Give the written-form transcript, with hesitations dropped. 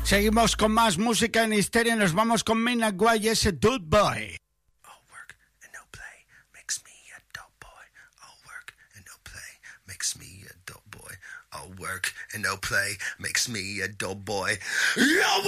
Seguimos con más música en Histeria. Nos vamos con Mina Guay, ese Dude Boy. All work and no play makes me a dope boy. All work and no play makes me a dope boy. All work and no play makes me a dope boy.